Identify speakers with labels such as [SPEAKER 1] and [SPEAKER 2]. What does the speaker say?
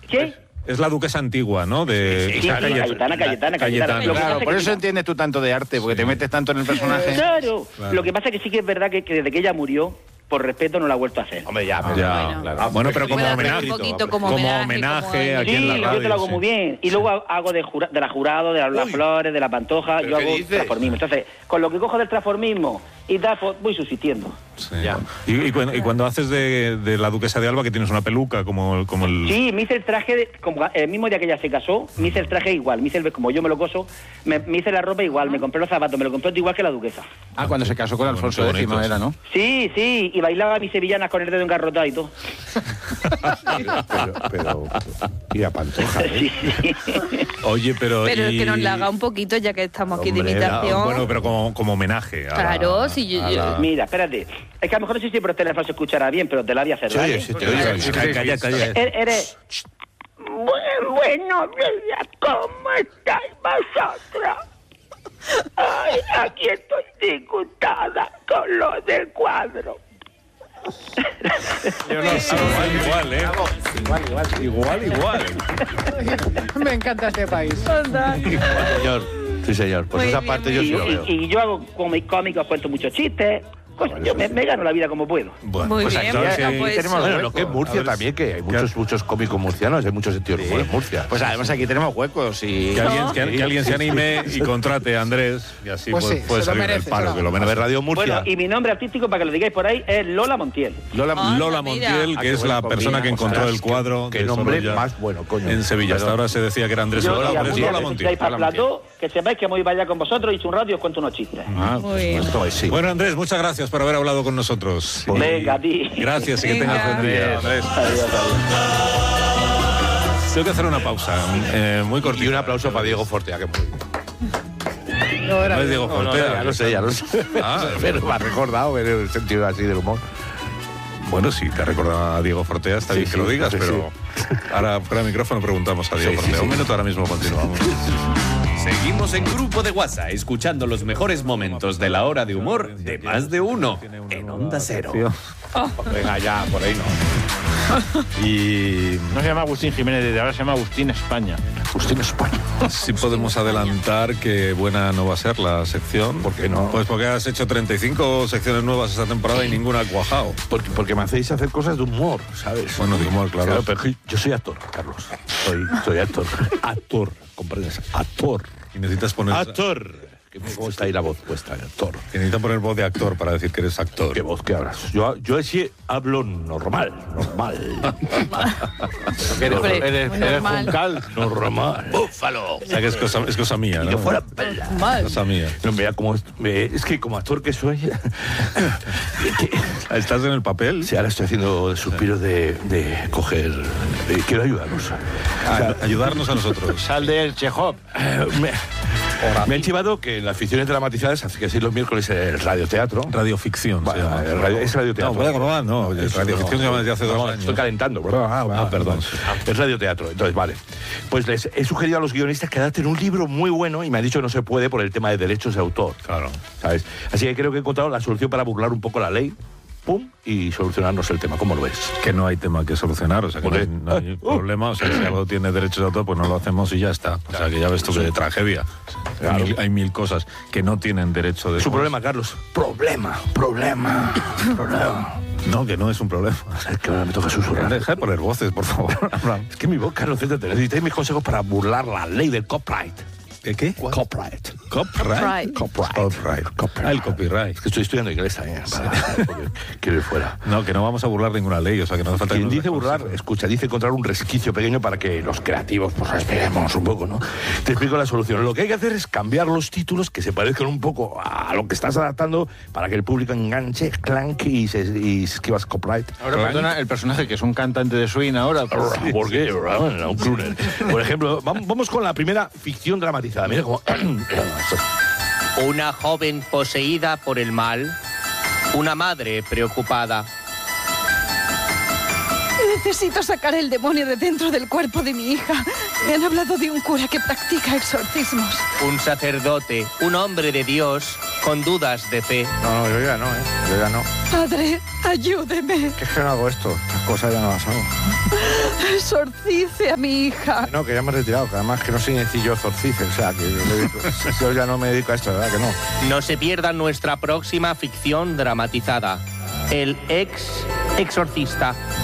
[SPEAKER 1] ¿Qué?
[SPEAKER 2] Es la duquesa antigua, ¿no?
[SPEAKER 1] Sí, Cayetana.
[SPEAKER 3] Claro, por eso entiendes tú tanto de arte, porque te metes tanto en el personaje.
[SPEAKER 1] Claro. Lo que pasa es que sí que es verdad que desde que ella murió, por respeto no la ha vuelto a hacer.
[SPEAKER 3] Hombre, ya,
[SPEAKER 2] bueno.
[SPEAKER 3] Claro.
[SPEAKER 2] Bueno, pero como
[SPEAKER 4] Puede hacer
[SPEAKER 2] homenaje.
[SPEAKER 4] un poquito como
[SPEAKER 2] homenaje aquí en la radio.
[SPEAKER 1] Yo te lo hago muy bien. Y luego hago de la jurado, de las flores, de la pantoja. Yo hago transformismo. Entonces, con lo que cojo del transformismo y tal, pues voy subsistiendo.
[SPEAKER 2] Sí. Ya. Y cuando haces de la duquesa de Alba, que tienes una peluca como el...
[SPEAKER 1] Sí, me hice el traje, como el mismo día que ella se casó, me hice el traje igual. Me hice como yo me lo coso, me hice la ropa igual, me compré los zapatos, me lo compré igual que la duquesa.
[SPEAKER 3] Cuando se casó con Alfonso X era, ¿no?
[SPEAKER 1] Sí, y bailaba mis sevillanas con el dedo engarrotado y todo.
[SPEAKER 5] pero y a pantoja, ¿eh?
[SPEAKER 1] Sí.
[SPEAKER 2] Oye, pero
[SPEAKER 4] que nos la haga un poquito, ya que estamos aquí de imitación.
[SPEAKER 2] Bueno, pero como homenaje.
[SPEAKER 4] Claro, si yo...
[SPEAKER 1] Mira, espérate. Es que a lo mejor no sé si por el teléfono se escuchará bien, pero te la voy a hacer.
[SPEAKER 5] Sí,
[SPEAKER 1] ¿vale?
[SPEAKER 5] sí, te oigo.
[SPEAKER 2] Calla.
[SPEAKER 1] Eres... Buenos días, ¿cómo estáis vosotros? Ay, aquí estoy disgustada con lo del cuadro.
[SPEAKER 2] Yo no sé, igual, ¿eh? Igual.
[SPEAKER 3] Me encanta este país.
[SPEAKER 5] Sí, señor. Pues esa parte yo sí lo veo.
[SPEAKER 1] Y yo hago cómicos, cuento muchos chistes. Pues yo me gano la vida como puedo.
[SPEAKER 2] Bueno,
[SPEAKER 4] muy
[SPEAKER 2] pues
[SPEAKER 4] bien,
[SPEAKER 2] aquí
[SPEAKER 5] Tenemos, bueno, lo que es Murcia también, que hay muchos cómicos murcianos, hay muchos sentidos de humor en Murcia.
[SPEAKER 3] Pues además aquí tenemos huecos y...
[SPEAKER 2] Que alguien se anime y contrate a Andrés y así
[SPEAKER 6] Pues sí,
[SPEAKER 2] puede
[SPEAKER 6] se lo
[SPEAKER 2] salir
[SPEAKER 6] merece,
[SPEAKER 2] del paro,
[SPEAKER 6] se
[SPEAKER 2] que lo
[SPEAKER 5] A
[SPEAKER 2] merece.
[SPEAKER 5] ver, Radio Murcia.
[SPEAKER 1] Bueno, y mi nombre artístico, para que lo digáis por ahí, es Lola Montiel.
[SPEAKER 2] Lola
[SPEAKER 4] mira.
[SPEAKER 2] Montiel, que
[SPEAKER 5] qué
[SPEAKER 2] es
[SPEAKER 5] buena
[SPEAKER 2] la persona que
[SPEAKER 5] combinación.
[SPEAKER 2] encontró el cuadro
[SPEAKER 5] Qué
[SPEAKER 2] de
[SPEAKER 5] nombre
[SPEAKER 2] Sorolla
[SPEAKER 5] más bueno, coño.
[SPEAKER 2] en Sevilla. Hasta ahora se decía que era Andrés Lola, pero es Lola Montiel.
[SPEAKER 1] Para plató, que sepáis que voy para allá con vosotros, hice un rato y os cuento unos chistes.
[SPEAKER 4] Muy bien.
[SPEAKER 5] Esto es, sí.
[SPEAKER 2] Bueno, Andrés, muchas gracias por haber hablado con nosotros.
[SPEAKER 1] Venga, a ti.
[SPEAKER 2] Gracias y que
[SPEAKER 4] Venga.
[SPEAKER 2] tengas buen día, Andrés.
[SPEAKER 1] Adiós.
[SPEAKER 2] Tengo que hacer una pausa muy
[SPEAKER 5] Y
[SPEAKER 2] cortita.
[SPEAKER 5] un aplauso para Diego Fortea, que
[SPEAKER 2] No es Diego Fortea.
[SPEAKER 5] ya lo sé. Pero me ha recordado en el sentido así del humor.
[SPEAKER 2] Bueno, sí, te recordaba a Diego Fortea, está bien que lo digas, pero ahora fuera de micrófono preguntamos a Diego Fortea. Un minuto, ahora mismo continuamos.
[SPEAKER 7] Seguimos en Grupo de WhatsApp, escuchando los mejores momentos de la hora de humor de Más de Uno en Onda Cero.
[SPEAKER 5] Venga, ya, por ahí no.
[SPEAKER 2] Y
[SPEAKER 3] No se llama Agustín Jiménez, desde ahora se llama Agustín España.
[SPEAKER 5] Agustín España.
[SPEAKER 2] sí podemos adelantar que buena no va a ser la sección.
[SPEAKER 5] ¿Por qué no?
[SPEAKER 2] Pues porque has hecho 35 secciones nuevas esta temporada y ninguna ha cuajado.
[SPEAKER 5] Porque me hacéis hacer cosas de humor, ¿sabes?
[SPEAKER 2] Bueno, de humor, claro.
[SPEAKER 5] Pero yo soy actor, Carlos. Soy actor. Actor, ¿comprendes? Actor.
[SPEAKER 2] Y necesitas poner...
[SPEAKER 5] Actor. ¿Cómo está ahí la voz puesta? Actor.
[SPEAKER 2] Que necesitas poner voz de actor para decir que eres actor.
[SPEAKER 5] ¿Qué voz que hablas? Yo sí hablo normal.
[SPEAKER 4] Hombre, muy normal.
[SPEAKER 5] Juncal, normal. Búfalo.
[SPEAKER 2] O sea que es cosa mía, ¿no?
[SPEAKER 5] Yo fuera
[SPEAKER 4] Mal.
[SPEAKER 2] Cosa mía.
[SPEAKER 5] No, mira, es que como actor que soy...
[SPEAKER 2] ¿Estás en el papel?
[SPEAKER 5] Sí, ahora estoy haciendo suspiros de coger... quiero ayudarnos.
[SPEAKER 2] Ayudarnos a nosotros.
[SPEAKER 3] Sal del Chekhov.
[SPEAKER 5] Me han chivado que en las ficciones dramatizadas, hace que sí los miércoles el radioteatro.
[SPEAKER 2] Radioficción. se
[SPEAKER 5] Bueno,
[SPEAKER 2] llama.
[SPEAKER 5] es radioteatro.
[SPEAKER 2] No, puede grabar, no. Radioficción se llama desde hace 2 años.
[SPEAKER 5] Estoy calentando, perdón.
[SPEAKER 2] Perdón.
[SPEAKER 5] Es radioteatro, entonces vale. Pues les he sugerido a los guionistas que adapten un libro muy bueno y me han dicho que no se puede por el tema de derechos de autor.
[SPEAKER 2] Claro.
[SPEAKER 5] ¿Sabes? Así que creo que he encontrado la solución para burlar un poco la ley. Pum, y solucionarnos el tema. ¿Cómo lo ves?
[SPEAKER 2] Que no hay tema que solucionar, o sea que no hay problema, o sea si algo tiene derechos de autor, pues no lo hacemos y ya está. O sea que ya ves tú que tragedia.
[SPEAKER 5] Claro.
[SPEAKER 2] Hay mil cosas que no tienen derecho de...
[SPEAKER 5] Es un problema, Carlos. Problema.
[SPEAKER 2] No, que no es un problema.
[SPEAKER 5] Es que ahora me toca susurrar.
[SPEAKER 2] Deja de poner voces, por favor.
[SPEAKER 5] Es que mi voz, Carlos, céntrate. Necesitáis mis consejos para burlar la ley del copyright.
[SPEAKER 2] ¿De qué?
[SPEAKER 5] Copyright.
[SPEAKER 2] Copyright. Ah, el copyright.
[SPEAKER 5] Es que estoy estudiando inglés también. Quiero ir fuera.
[SPEAKER 2] No, que no vamos a burlar ninguna ley, o sea que no hace falta...
[SPEAKER 5] Quien
[SPEAKER 2] que nos
[SPEAKER 5] dice burlar,
[SPEAKER 2] aconseje.
[SPEAKER 5] escucha, dice encontrar un resquicio pequeño para que los creativos pues respiremos un poco, ¿no? Te explico la solución. Lo que hay que hacer es cambiar los títulos que se parezcan un poco a lo que estás adaptando para que el público enganche, clank y se esquiva copyright.
[SPEAKER 3] Ahora, perdona, el personaje que es un cantante de swing ahora.
[SPEAKER 5] ¿Por qué? Un crooner. Por ejemplo, vamos con la primera ficción dramatizada. Mira cómo...
[SPEAKER 8] Una joven poseída por el mal, una madre preocupada.
[SPEAKER 9] Necesito sacar el demonio de dentro del cuerpo de mi hija. Me han hablado de un cura que practica exorcismos.
[SPEAKER 8] Un sacerdote, un hombre de Dios, con dudas de fe.
[SPEAKER 5] No, yo ya no, Yo ya no.
[SPEAKER 9] Padre, ayúdeme.
[SPEAKER 5] ¿Qué es que no hago esto? Estas cosas ya no las hago.
[SPEAKER 9] exorcice a mi hija.
[SPEAKER 5] No, que ya me he retirado, que además que no soy yo exorcice, o sea, que yo ya no me dedico a esto, ¿verdad que no?
[SPEAKER 8] No se pierdan nuestra próxima ficción dramatizada. El exorcista.